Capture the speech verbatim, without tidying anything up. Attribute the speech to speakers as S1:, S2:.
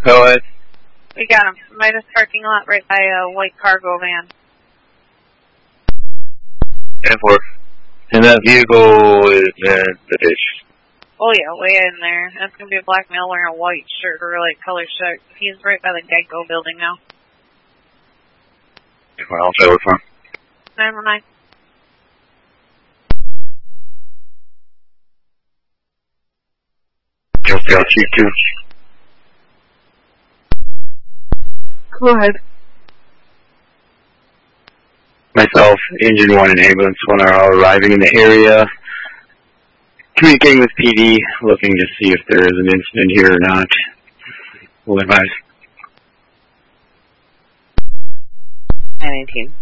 S1: Go ahead.
S2: We got him. Midas parking lot right by a white cargo van.
S1: ten four. And that vehicle is in the ditch.
S2: Oh yeah, way in there. That's gonna be a black male wearing a white shirt or like color shirt. He's right by the Geico building now.
S1: Well, I'll tell from.
S2: nine one nine.
S1: Just got you too.
S3: Go ahead.
S1: Myself, Engine one and Ambulance one are all arriving in the area. Communicating with P D, looking to see if there is an incident here or not. We'll advise.
S3: nine nineteen.